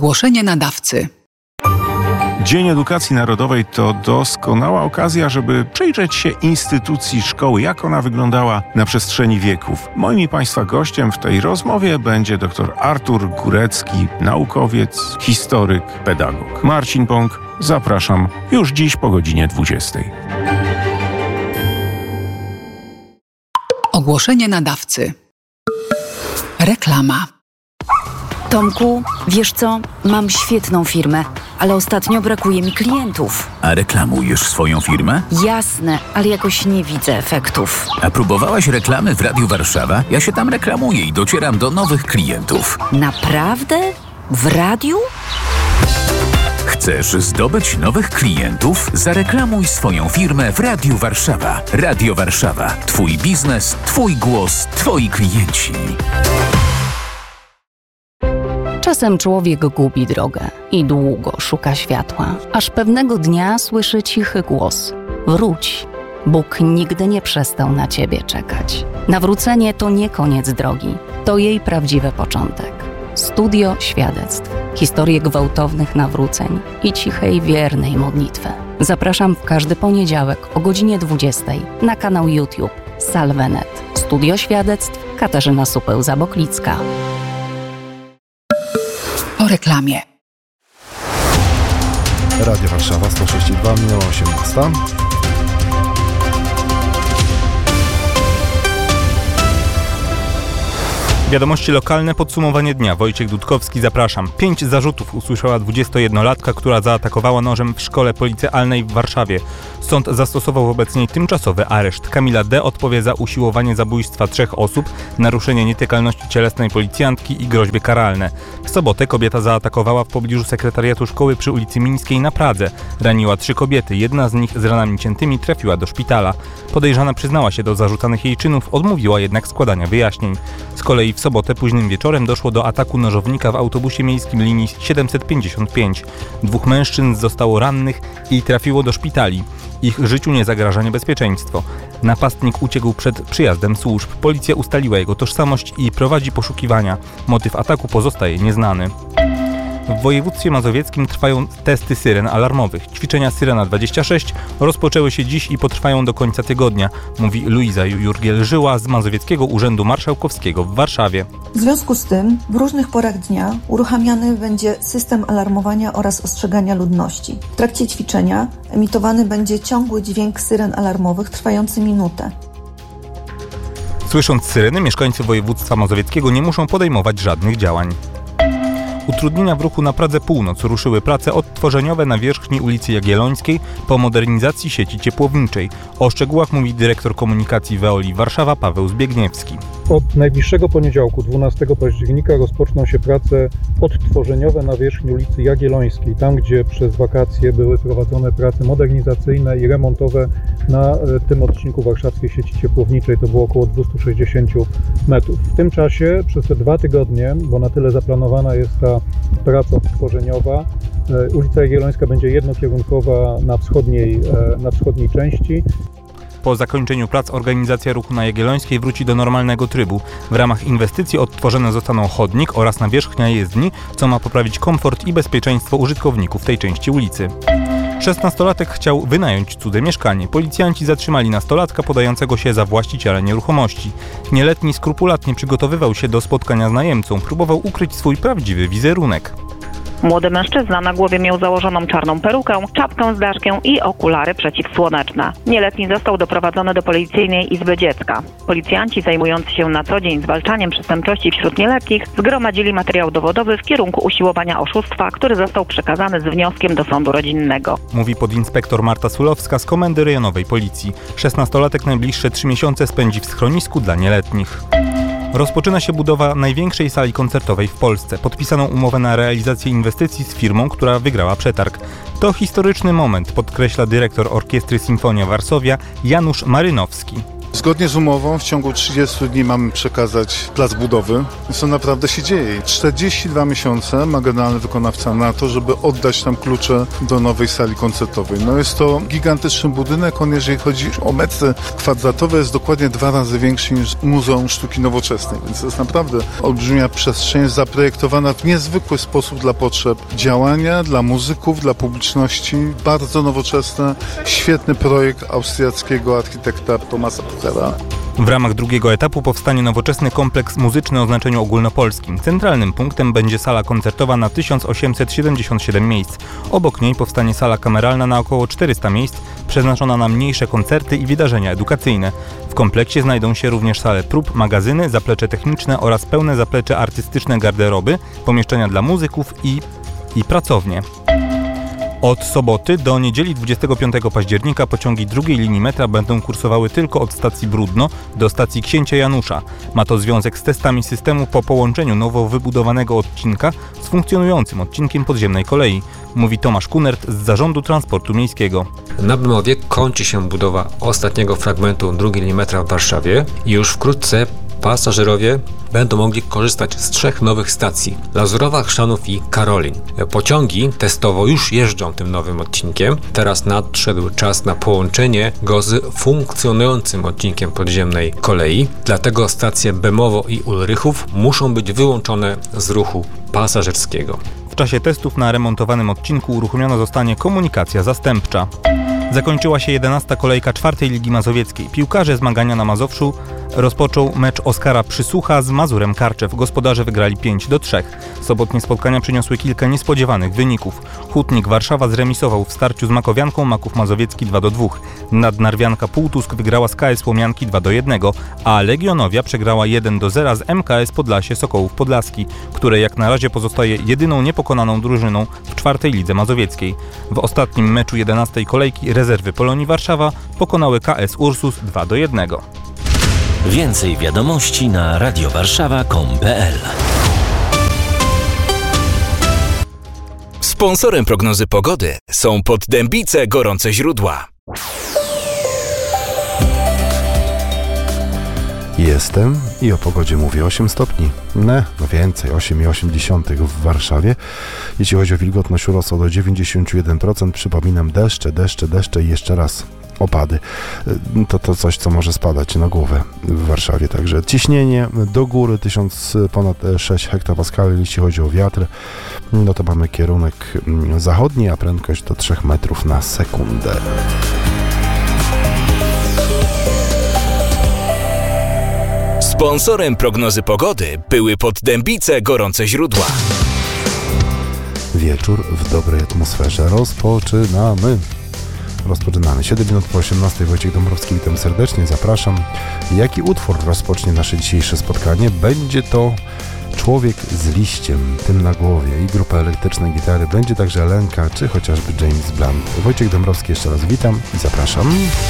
Ogłoszenie nadawcy. Dzień Edukacji Narodowej to doskonała okazja, żeby przyjrzeć się instytucji szkoły, jak ona wyglądała na przestrzeni wieków. Moim i Państwa gościem w tej rozmowie będzie dr Artur Górecki, naukowiec, historyk, pedagog. Marcin Pąk, zapraszam już dziś po godzinie 20. Ogłoszenie nadawcy. Reklama. Tomku, wiesz co? Mam świetną firmę, ale ostatnio brakuje mi klientów. A reklamujesz swoją firmę? Jasne, ale jakoś nie widzę efektów. A próbowałaś reklamy w Radiu Warszawa? Ja się tam reklamuję i docieram do nowych klientów. Naprawdę? W radiu? Chcesz zdobyć nowych klientów? Zareklamuj swoją firmę w Radiu Warszawa. Radio Warszawa. Twój biznes, twój głos, twoi klienci. Czasem człowiek gubi drogę i długo szuka światła, aż pewnego dnia słyszy cichy głos: wróć, Bóg nigdy nie przestał na ciebie czekać. Nawrócenie to nie koniec drogi, to jej prawdziwy początek. Studio świadectw, historie gwałtownych nawróceń i cichej, wiernej modlitwy. Zapraszam w każdy poniedziałek o godzinie 20 na kanał YouTube Salvenet. Studio świadectw, Katarzyna Supeł-Zaboklicka. O reklamie. Radio Warszawa 106,2, minęła 18. Wiadomości lokalne, podsumowanie dnia. Wojciech Dudkowski, zapraszam. 5 zarzutów usłyszała 21-latka, która zaatakowała nożem w szkole policealnej w Warszawie. Sąd zastosował wobec niej tymczasowy areszt. Kamila D. odpowie za usiłowanie zabójstwa 3 osób, naruszenie nietykalności cielesnej policjantki i groźby karalne. W sobotę kobieta zaatakowała w pobliżu sekretariatu szkoły przy ulicy Mińskiej na Pradze. Raniła 3 kobiety, jedna z nich z ranami ciętymi trafiła do szpitala. Podejrzana przyznała się do zarzucanych jej czynów, odmówiła jednak składania wyjaśnień. Z kolei w sobotę późnym wieczorem doszło do ataku nożownika w autobusie miejskim linii 755. 2 mężczyzn zostało rannych i trafiło do szpitali. Ich życiu nie zagraża niebezpieczeństwo. Napastnik uciekł przed przyjazdem służb. Policja ustaliła jego tożsamość i prowadzi poszukiwania. Motyw ataku pozostaje nieznany. W województwie mazowieckim trwają testy syren alarmowych. Ćwiczenia Syrena 26 rozpoczęły się dziś i potrwają do końca tygodnia, mówi Luiza Jurgiel-Żyła z Mazowieckiego Urzędu Marszałkowskiego w Warszawie. W związku z tym w różnych porach dnia uruchamiany będzie system alarmowania oraz ostrzegania ludności. W trakcie ćwiczenia emitowany będzie ciągły dźwięk syren alarmowych trwający minutę. Słysząc syreny, mieszkańcy województwa mazowieckiego nie muszą podejmować żadnych działań. Utrudnienia w ruchu na Pradze Północ ruszyły prace odtworzeniowe na wierzchni ulicy Jagiellońskiej po modernizacji sieci ciepłowniczej. O szczegółach mówi dyrektor komunikacji Veoli Warszawa Paweł Zbiegniewski. Od najbliższego poniedziałku, 12 października, rozpoczną się prace odtworzeniowe na wierzchni ulicy Jagiellońskiej, tam gdzie przez wakacje były prowadzone prace modernizacyjne i remontowe na tym odcinku warszawskiej sieci ciepłowniczej. To było około 260 metrów. W tym czasie, przez te 2 tygodnie, bo na tyle zaplanowana jest ta praca odtworzeniowa, ulica Jagiellońska będzie jednokierunkowa na wschodniej części. Po zakończeniu prac organizacja ruchu na Jagiellońskiej wróci do normalnego trybu. W ramach inwestycji odtworzone zostaną chodnik oraz nawierzchnia jezdni, co ma poprawić komfort i bezpieczeństwo użytkowników tej części ulicy. 16-latek chciał wynająć cudze mieszkanie. Policjanci zatrzymali nastolatka podającego się za właściciela nieruchomości. Nieletni skrupulatnie przygotowywał się do spotkania z najemcą. Próbował ukryć swój prawdziwy wizerunek. Młody mężczyzna na głowie miał założoną czarną perukę, czapkę z daszkiem i okulary przeciwsłoneczne. Nieletni został doprowadzony do policyjnej izby dziecka. Policjanci zajmujący się na co dzień zwalczaniem przestępczości wśród nieletnich zgromadzili materiał dowodowy w kierunku usiłowania oszustwa, który został przekazany z wnioskiem do sądu rodzinnego. Mówi podinspektor Marta Sulowska z Komendy Rejonowej Policji. 16-latek najbliższe 3 miesiące spędzi w schronisku dla nieletnich. Rozpoczyna się budowa największej sali koncertowej w Polsce. Podpisano umowę na realizację inwestycji z firmą, która wygrała przetarg. To historyczny moment, podkreśla dyrektor Orkiestry Sinfonia Varsovia Janusz Marynowski. Zgodnie z umową w ciągu 30 dni mamy przekazać plac budowy. Więc to naprawdę się dzieje. 42 miesiące ma generalny wykonawca na to, żeby oddać nam klucze do nowej sali koncertowej. No jest to gigantyczny budynek. On, jeżeli chodzi o metry kwadratowe, jest dokładnie 2 razy większy niż Muzeum Sztuki Nowoczesnej. Więc to jest naprawdę olbrzymia przestrzeń, zaprojektowana w niezwykły sposób dla potrzeb działania, dla muzyków, dla publiczności. Bardzo nowoczesny, świetny projekt austriackiego architekta Thomasa Puchera. W ramach drugiego etapu powstanie nowoczesny kompleks muzyczny o znaczeniu ogólnopolskim. Centralnym punktem będzie sala koncertowa na 1877 miejsc. Obok niej powstanie sala kameralna na około 400 miejsc, przeznaczona na mniejsze koncerty i wydarzenia edukacyjne. W kompleksie znajdą się również sale prób, magazyny, zaplecze techniczne oraz pełne zaplecze artystyczne garderoby, pomieszczenia dla muzyków i pracownie. Od soboty do niedzieli 25 października pociągi drugiej linii metra będą kursowały tylko od stacji Bródno do stacji Księcia Janusza. Ma to związek z testami systemu po połączeniu nowo wybudowanego odcinka z funkcjonującym odcinkiem podziemnej kolei, mówi Tomasz Kunert z Zarządu Transportu Miejskiego. Na Bemowie kończy się budowa ostatniego fragmentu drugiej linii metra w Warszawie i już wkrótce pasażerowie będą mogli korzystać z 3 nowych stacji: Lazurowa, Chrzanów i Karolin. Pociągi testowo już jeżdżą tym nowym odcinkiem. Teraz nadszedł czas na połączenie go z funkcjonującym odcinkiem podziemnej kolei. Dlatego stacje Bemowo i Ulrychów muszą być wyłączone z ruchu pasażerskiego. W czasie testów na remontowanym odcinku uruchomiona zostanie komunikacja zastępcza. Zakończyła się 11. kolejka 4. Ligi Mazowieckiej. Piłkarze zmagania na Mazowszu rozpoczął mecz Oskara Przysłucha z Mazurem Karczew. Gospodarze wygrali 5-3. Sobotnie spotkania przyniosły kilka niespodziewanych wyników. Hutnik Warszawa zremisował w starciu z Makowianką Maków Mazowiecki 2-2. Nadnarwianka Półtusk wygrała z KS Łomianki 2-1, a Legionowia przegrała 1-0 z MKS Podlasie Sokołów Podlaski, które jak na razie pozostaje jedyną niepokonaną drużyną w 4. Lidze Mazowieckiej. W ostatnim meczu 11. kolejki rezerwy Polonii Warszawa pokonały KS Ursus 2-1. Więcej wiadomości na radiowarszawa.com.pl. Sponsorem prognozy pogody są Poddębice Gorące Źródła. Jestem i o pogodzie mówię 8 stopni. No więcej, 8,8 w Warszawie. Jeśli chodzi o wilgotność, urosło do 91%. Przypominam, deszcze i jeszcze raz opady. To coś, co może spadać na głowę w Warszawie. Także ciśnienie do góry, ponad 6 hektopaskali. Jeśli chodzi o wiatr, no to mamy kierunek zachodni, a prędkość do 3 metrów na sekundę. Sponsorem prognozy pogody były Poddębice Gorące Źródła. Wieczór w dobrej atmosferze. Rozpoczynamy. 7 minut po 18. Wojciech Dąbrowski, witam serdecznie, zapraszam. Jaki utwór rozpocznie nasze dzisiejsze spotkanie? Będzie to Człowiek z liściem, tym na głowie i grupa elektrycznej gitary. Będzie także Lenka, czy chociażby James Blunt. Wojciech Dąbrowski, jeszcze raz witam i zapraszam.